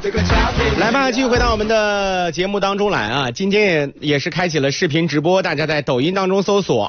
来吧，继续回到我们的节目当中来啊！今天也是开启了视频直播，大家在抖音当中搜索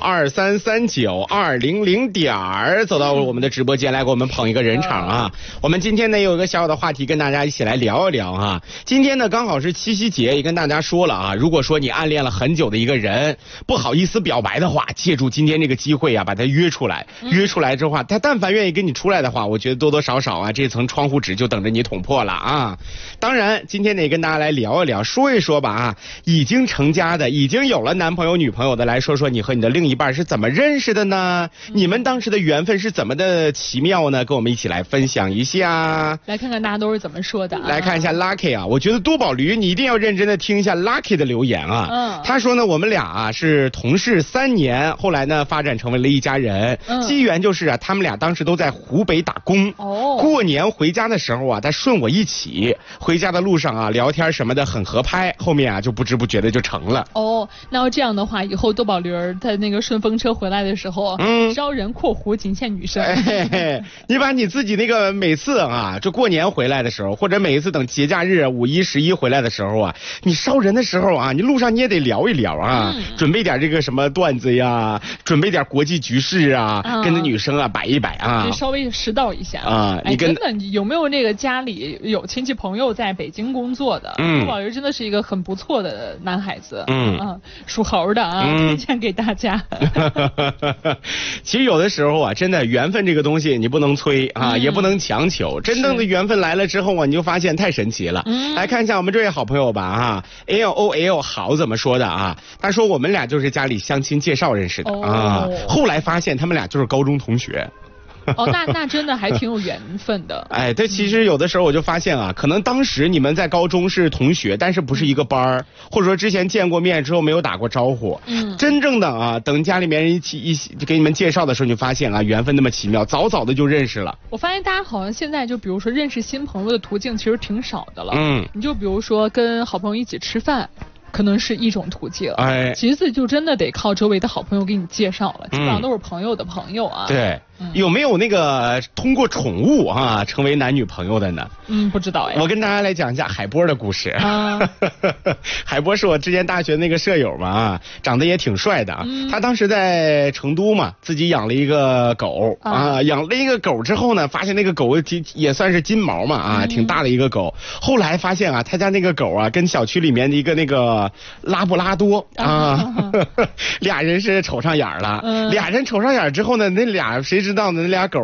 2339200走到我们的直播间来给我们捧一个人场啊！我们今天呢有一个小小的话题跟大家一起来聊一聊啊！今天呢刚好是七夕节，也跟大家说了啊，如果说你暗恋了很久的一个人，不好意思表白的话，借助今天这个机会啊，把他约出来。约出来之后，他但凡愿意跟你出来的话，我觉得多多少少啊，这层窗户纸就等着你捅破了啊！当然，今天呢也跟大家来聊一聊，说一说吧啊，已经成家的，已经有了男朋友女朋友的，来说说你和你的另一半是怎么认识的呢？你们当时的缘分是怎么的奇妙呢？跟我们一起来分享一下。 来看看大家都是怎么说的啊。 来看一下 Lucky 啊，我觉得多宝驴你一定要认真的听一下 Lucky 的留言啊。他说呢，我们俩啊是同事3年，后来呢发展成为了一家人。机缘就是啊，他们俩当时都在湖北打工。过年回家的时候啊，他顺我一起，回家的路上啊聊天什么的很合拍，后面啊就不知不觉的就成了。 那要这样的话，以后多宝驴儿在那个顺风车回来的时候，招人括弧仅限女生。 你把你自己那个每次啊，就过年回来的时候，或者每一次等节假日5、11回来的时候啊，你烧人的时候啊，你路上你也得聊一聊啊，准备点这个什么段子呀，准备点国际局势啊，跟着女生啊摆一摆啊， 稍微拾到一下啊。你真的有没有那个家里有亲戚朋友在北京工作的？多宝驴真的是一个很不错的男孩子。属猴的啊，推荐给大家。 其实有的时候啊，真的缘分这个东西你不能催啊，也不能强求。真正的缘分来了之后啊，你就发现太神奇了。来看一下我们这位好朋友吧啊 ，LOL 好怎么说的啊？他说我们俩就是家里相亲介绍认识的啊，后来发现他们俩就是高中同学。 那真的还挺有缘分的。 对，其实有的时候我就发现啊，可能当时你们在高中是同学，但是不是一个班儿，或者说之前见过面之后没有打过招呼。真正的啊，等家里面人一起给你们介绍的时候，你就发现啊，缘分那么奇妙，早早的就认识了。我发现大家好像现在就比如说认识新朋友的途径其实挺少的了。你就比如说跟好朋友一起吃饭。可能是一种途径，其次就真的得靠周围的好朋友给你介绍了，基本上都是朋友的朋友啊。 对，有没有那个通过宠物啊成为男女朋友的呢？ 不知道我跟大家来讲一下海波的故事。海波是我之前大学那个舍友嘛啊，长得也挺帅的啊。他当时在成都嘛，自己养了一个狗啊，养了一个狗之后呢，发现那个狗也算是金毛嘛啊，挺大的一个狗。后来发现啊，他家那个狗啊，跟小区里面的一个那个拉布拉多啊，俩人是瞅上眼了。俩人瞅上眼之后呢，那俩谁知道呢？那俩狗